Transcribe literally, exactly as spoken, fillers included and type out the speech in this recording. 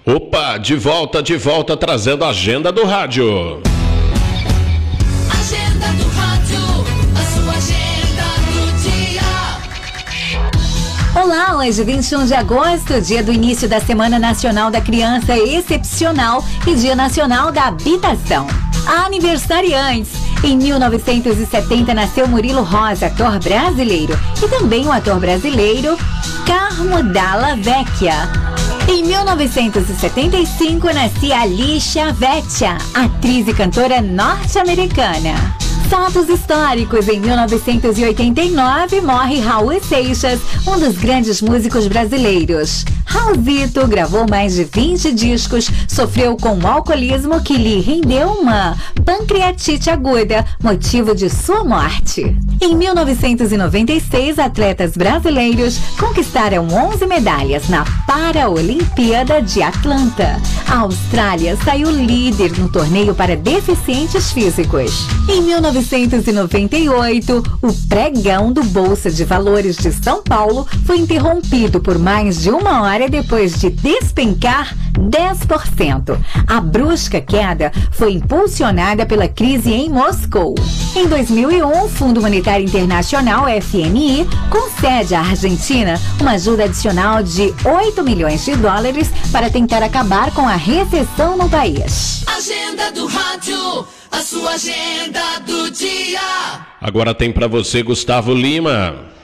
Opa, de volta, de volta, trazendo a agenda do rádio. Agenda do rádio, a sua agenda do dia. Olá, hoje vinte e um de agosto, dia do início da Semana Nacional da Criança Excepcional e Dia Nacional da Habitação. Aniversariantes. Em mil novecentos e setenta nasceu Murilo Rosa, ator brasileiro, e também o ator brasileiro Carmo Dalla Vecchia. Em mil novecentos e setenta e cinco nascia Alicia Vecchia, atriz e cantora norte-americana. Fatos históricos. Em mil novecentos e oitenta e nove morre Raul Seixas, um dos grandes músicos brasileiros. Raulzito gravou mais de vinte discos, sofreu com um alcoolismo que lhe rendeu uma pancreatite aguda, motivo de sua morte. Em mil novecentos e noventa e seis, atletas brasileiros conquistaram onze medalhas na Paraolimpíada de Atlanta. A Austrália saiu líder no torneio para deficientes físicos. Em mil novecentos e noventa e oito, o pregão do Bolsa de Valores de São Paulo foi interrompido por mais de uma hora depois de despencar dez por cento. A brusca queda foi impulsionada pela crise em Moscou. Em dois mil e um, o Fundo Monetário Internacional, F M I, concede à Argentina uma ajuda adicional de oito milhões de dólares para tentar acabar com a recessão no país. Agenda do rádio, a sua agenda do dia. Agora tem pra você, Gustavo Lima.